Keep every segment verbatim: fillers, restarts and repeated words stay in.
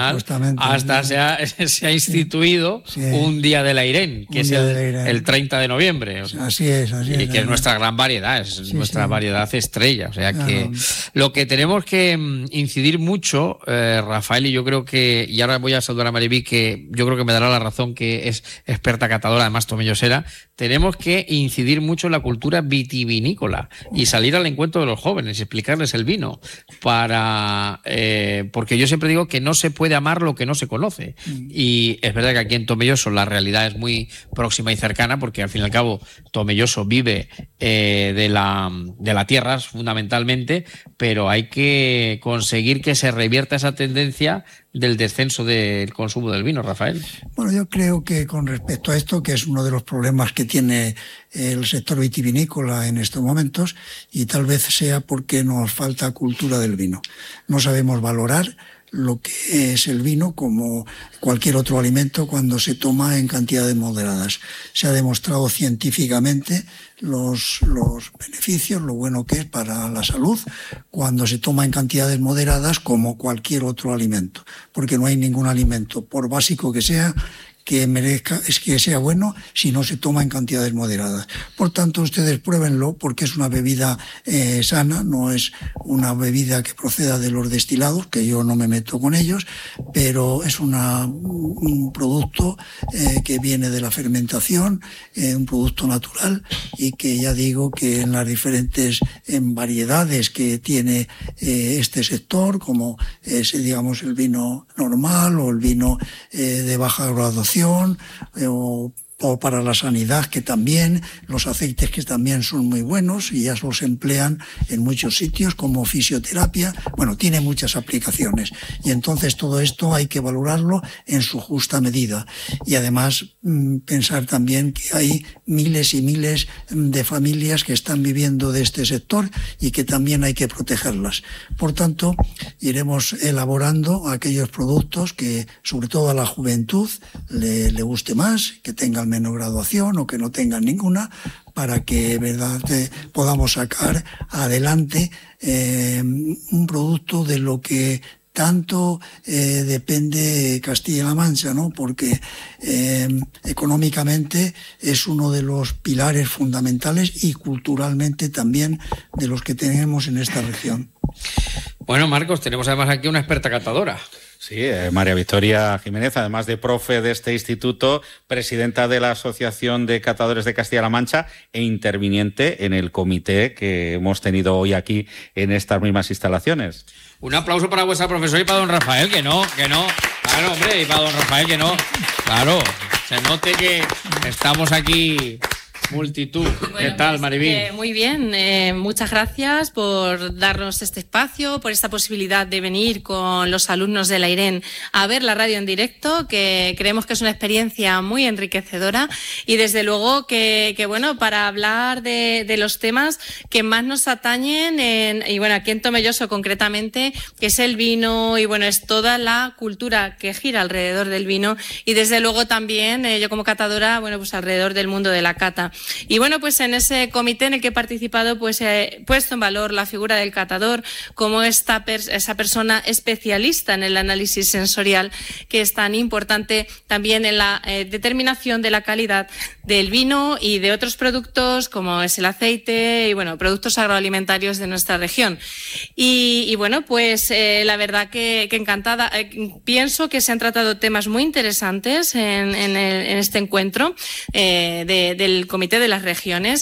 nacional, hasta se ha, se ha instituido sí, sí. un Día del Airén, que un es el, el treinta de noviembre. O sea, así es, así es. Y que es nuestra gran variedad, es sí, nuestra sí. variedad estrella. O sea que claro. Lo que tenemos que incidir mucho, eh, Rafael, y yo creo que, y ahora voy a saludar a Mariví, que yo creo que me dará la razón, que es experta catadora, además tomellosera, tenemos que incidir mucho en la cultura vitivinícola y salir al encuentro de los jóvenes y explicarles el vino, para eh, porque yo siempre digo que no se puede amar lo que no se conoce. Y es verdad que aquí en Tomelloso la realidad es muy próxima y cercana, porque al fin y al cabo Tomelloso vive eh, de la, de la tierra fundamentalmente, pero hay que conseguir que se revierta esa tendencia del descenso del consumo del vino, Rafael. Bueno, yo creo que con respecto a esto, que es uno de los problemas que tiene el sector vitivinícola en estos momentos, y tal vez sea porque nos falta cultura del vino. No sabemos valorar lo que es el vino como cualquier otro alimento cuando se toma en cantidades moderadas. Se ha demostrado científicamente los, los beneficios, lo bueno que es para la salud cuando se toma en cantidades moderadas como cualquier otro alimento, porque no hay ningún alimento, por básico que sea, que merezca, es que sea bueno si no se toma en cantidades moderadas. Por tanto, ustedes pruébenlo, porque es una bebida eh, sana, no es una bebida que proceda de los destilados, que yo no me meto con ellos, pero es una, un producto eh, que viene de la fermentación, eh, un producto natural, y que ya digo que en las diferentes en variedades que tiene eh, este sector, como es, digamos, el vino normal o el vino eh, de baja graduación, O, o para la sanidad, que también, los aceites que también son muy buenos y ya los emplean en muchos sitios como fisioterapia. Bueno, tiene muchas aplicaciones y entonces todo esto hay que valorarlo en su justa medida y además mmm, pensar también que hay miles y miles de familias que están viviendo de este sector y que también hay que protegerlas. Por tanto, iremos elaborando aquellos productos que sobre todo a la juventud le, le guste más, que tengan menos graduación o que no tengan ninguna, para que, verdad, eh, podamos sacar adelante eh, un producto de lo que tanto eh, depende Castilla-La Mancha, ¿no? Porque eh, económicamente es uno de los pilares fundamentales y culturalmente también de los que tenemos en esta región. Bueno, Marcos, tenemos además aquí una experta catadora. Sí, eh, María Victoria Jiménez, además de profe de este instituto, presidenta de la Asociación de Catadores de Castilla-La Mancha e interviniente en el comité que hemos tenido hoy aquí en estas mismas instalaciones. Un aplauso para vuestra profesora y para don Rafael, que no, que no. Claro, hombre, y para don Rafael, que no. Claro, se note que estamos aquí... Multitud. Bueno, ¿Qué tal, pues, Mariví? Eh, muy bien, eh, muchas gracias por darnos este espacio, por esta posibilidad de venir con los alumnos del Airén a ver la radio en directo, que creemos que es una experiencia muy enriquecedora y desde luego que, que bueno, para hablar de, de los temas que más nos atañen, en, y bueno, aquí en Tomelloso concretamente, que es el vino y bueno, es toda la cultura que gira alrededor del vino y desde luego también eh, yo como catadora, bueno, pues alrededor del mundo de la cata. Y bueno, pues en ese comité en el que he participado, pues he puesto en valor la figura del catador como esta pers- esa persona especialista en el análisis sensorial, que es tan importante también en la eh, determinación de la calidad del vino y de otros productos como es el aceite y bueno, productos agroalimentarios de nuestra región. Y, y bueno, pues eh, la verdad que, que encantada. Eh, pienso que se han tratado temas muy interesantes en, en, el, en este encuentro eh, de, del comité de las regiones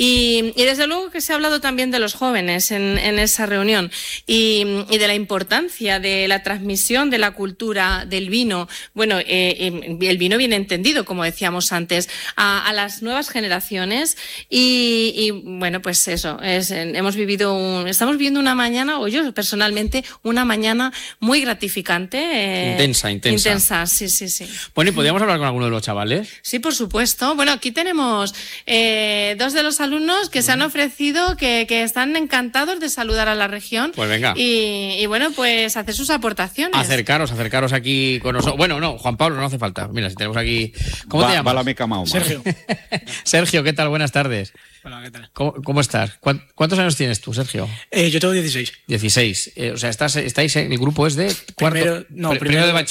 y, y desde luego que se ha hablado también de los jóvenes en, en esa reunión y, y de la importancia de la transmisión de la cultura del vino. Bueno, eh, el vino bien entendido, como decíamos antes, a, a las nuevas generaciones y, y bueno, pues eso, es, hemos vivido un, estamos viviendo una mañana, o yo personalmente, una mañana muy gratificante. Eh, intensa, intensa. Intensa, sí, sí, sí. Bueno, ¿y podríamos hablar con alguno de los chavales? Sí, por supuesto. Bueno, aquí tenemos Eh, dos de los alumnos que se han ofrecido, que, que están encantados de saludar a la región. Pues venga. Y, y bueno, pues hacer sus aportaciones. Acercaros, acercaros aquí con nosotros. Bueno, no, Juan Pablo, no hace falta. Mira, si tenemos aquí... ¿Cómo Va, te llamas? va la meca Mahoma. Sergio. Sergio, ¿qué tal? Buenas tardes. Hola, ¿qué tal? ¿Cómo, cómo estás? ¿Cuántos años tienes tú, Sergio? Eh, yo tengo dieciséis. dieciséis. Eh, o sea, estás, estáis en el grupo es de cuarto... Primero, no, pr- primero de de